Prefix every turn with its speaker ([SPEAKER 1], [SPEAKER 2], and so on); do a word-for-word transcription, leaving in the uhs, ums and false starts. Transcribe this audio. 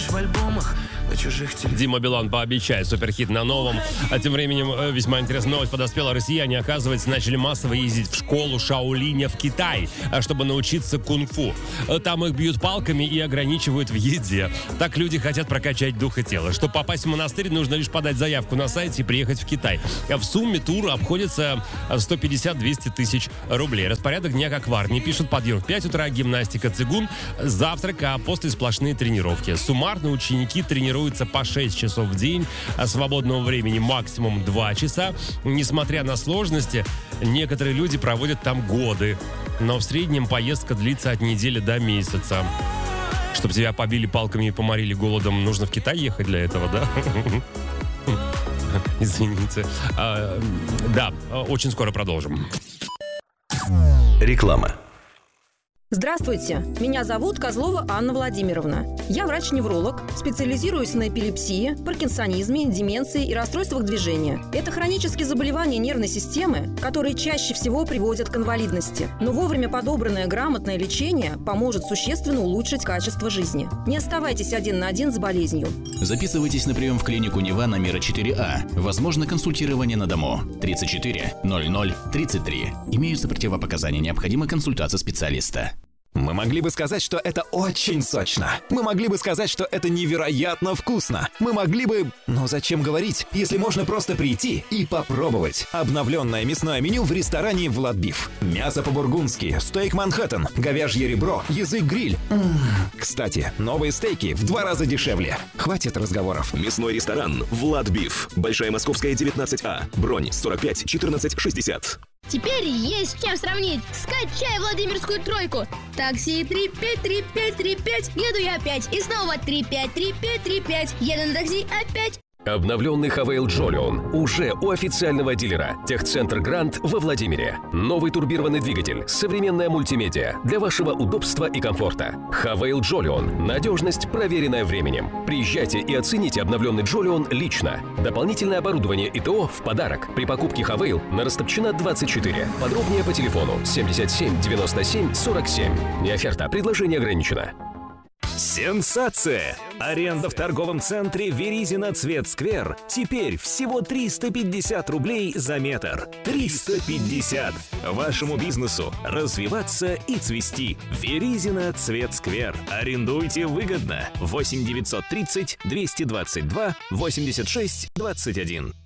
[SPEAKER 1] видишь в альбомах на чужих телефонах.
[SPEAKER 2] Дима Билан пообещает суперхит на новом. А тем временем весьма интересная новость подоспела. Россияне, оказывается, начали массово ездить в школу Шаолиня в Китай, чтобы научиться кунг-фу. Там их бьют палками и ограничивают в еде. Так люди хотят прокачать дух и тело. Чтобы попасть в монастырь, нужно лишь подать заявку на сайте и приехать в Китай. В сумме тур обходится сто пятьдесят - двести тысяч рублей. Распорядок дня как в армии. Пишут: подъем в пять утра, гимнастика, цигун, завтрак, а после сплошные тренировки. Суммарно ученики тренируются по шесть часов в день, а свободного времени максимум два часа. Несмотря на сложности, некоторые люди проводят там годы. Но в среднем поездка длится от недели до месяца. Чтобы тебя побили палками и поморили голодом, нужно в Китай ехать для этого, да? Извините. А, да, очень скоро продолжим.
[SPEAKER 3] Реклама.
[SPEAKER 4] Здравствуйте, меня зовут Козлова Анна Владимировна. Я врач-невролог, специализируюсь на эпилепсии, паркинсонизме, деменции и расстройствах движения. Это хронические заболевания нервной системы, которые чаще всего приводят к инвалидности. Но вовремя подобранное грамотное лечение поможет существенно улучшить качество жизни. Не оставайтесь один на один с болезнью.
[SPEAKER 5] Записывайтесь на прием в клинику Нева на Мира четыре А. Возможно консультирование на дому. тридцать четыре ноль ноль тридцать три. Имеются противопоказания, необходима консультация специалиста.
[SPEAKER 6] Мы могли бы сказать, что это очень сочно. Мы могли бы сказать, что это невероятно вкусно. Мы могли бы... Но зачем говорить, если можно просто прийти и попробовать. Обновленное мясное меню в ресторане «Владбиф». Мясо по-бургундски, стейк Манхэттен, говяжье ребро, язык-гриль. М-м-м. Кстати, новые стейки в два раза дешевле. Хватит разговоров.
[SPEAKER 3] Мясной ресторан «Владбиф». Большая Московская, девятнадцать А. Бронь сорок пять четырнадцать шестьдесят.
[SPEAKER 7] Теперь есть с чем сравнить. Скачай Владимирскую тройку. Такси три пять три пять три пять. Еду я опять. И снова три пять три пять три пять. Еду на такси опять.
[SPEAKER 8] Обновленный Хавейл Джолион уже у официального дилера. Техцентр Гранд во Владимире. Новый турбированный двигатель, современная мультимедиа для вашего удобства и комфорта. Хавейл Джолион. Надежность, проверенная временем. Приезжайте и оцените обновленный Джолион лично. Дополнительное оборудование и ТО в подарок. При покупке Хавейл на Растопчина двадцать четыре. Подробнее по телефону семьдесят семь девяносто семь сорок семь. Не оферта, предложение ограничено.
[SPEAKER 9] Сенсация! Аренда в торговом центре Веризино Цветсквер теперь всего триста пятьдесят рублей за метр. триста пятьдесят! Вашему бизнесу развиваться и цвести. Веризино Цветсквер. Арендуйте выгодно. восемь девятьсот тридцать двести двадцать два восемьдесят шесть двадцать один.